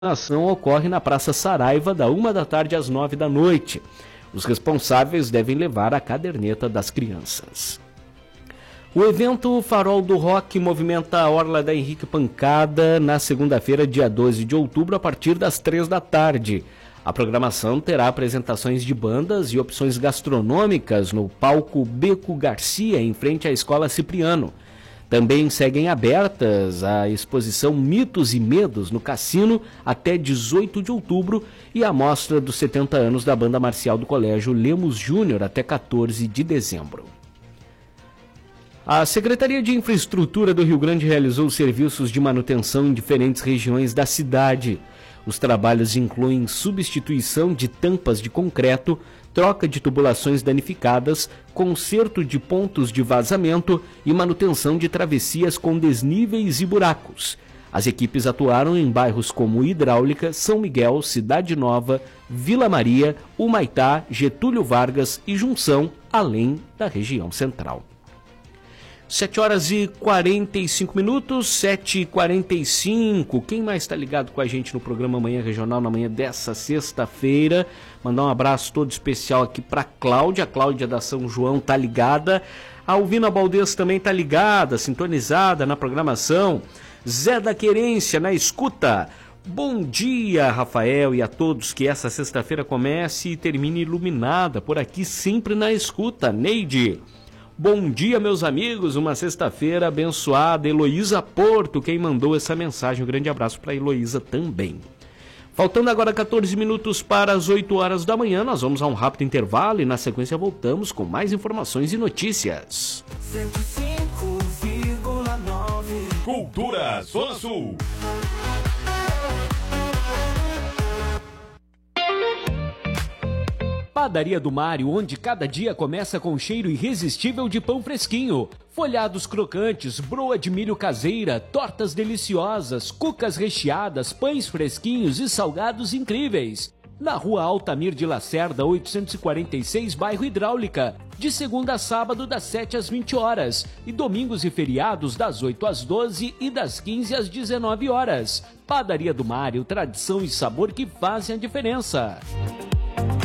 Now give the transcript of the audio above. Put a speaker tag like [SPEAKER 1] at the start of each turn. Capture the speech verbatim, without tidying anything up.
[SPEAKER 1] A ação ocorre na Praça Saraiva, da uma da tarde às nove da noite. Os responsáveis devem levar a caderneta das crianças. O evento Farol do Rock movimenta a Orla da Henrique Pancada na segunda-feira, dia doze de outubro, a partir das três da tarde. A programação terá apresentações de bandas e opções gastronômicas no palco Beco Garcia, em frente à Escola Cipriano. Também seguem abertas a exposição Mitos e Medos no Cassino até dezoito de outubro e a mostra dos setenta anos da banda marcial do Colégio Lemos Júnior até quatorze de dezembro. A Secretaria de Infraestrutura do Rio Grande realizou serviços de manutenção em diferentes regiões da cidade. Os trabalhos incluem substituição de tampas de concreto, troca de tubulações danificadas, conserto de pontos de vazamento e manutenção de travessias com desníveis e buracos. As equipes atuaram em bairros como Hidráulica, São Miguel, Cidade Nova, Vila Maria, Humaitá, Getúlio Vargas e Junção, além da região central. sete horas e quarenta e cinco minutos, sete e quarenta e cinco. Quem mais está ligado com a gente no programa Manhã Regional na manhã dessa sexta-feira? Mandar um abraço todo especial aqui para Cláudia. A Cláudia da São João tá ligada. A Alvina Baldez também tá ligada, sintonizada na programação. Zé da Querência na escuta. Bom dia, Rafael, e a todos, que essa sexta-feira comece e termine iluminada. Por aqui sempre na escuta. Neide. Bom dia, meus amigos, uma sexta-feira abençoada. Heloísa Porto, quem mandou essa mensagem, um grande abraço para a Heloísa também. Faltando agora quatorze minutos para as oito horas da manhã, nós vamos a um rápido intervalo e na sequência voltamos com mais informações e notícias.
[SPEAKER 2] cento e cinco vírgula nove
[SPEAKER 3] Cultura Zona Sul.
[SPEAKER 1] Padaria do Mário, onde cada dia começa com um cheiro irresistível de pão fresquinho. Folhados crocantes, broa de milho caseira, tortas deliciosas, cucas recheadas, pães fresquinhos e salgados incríveis. Na Rua Altamir de Lacerda, oitocentos e quarenta e seis, bairro Hidráulica. De segunda a sábado, das sete às vinte horas. E domingos e feriados, das oito às doze e das quinze às dezenove horas. Padaria do Mário, tradição e sabor que fazem a diferença.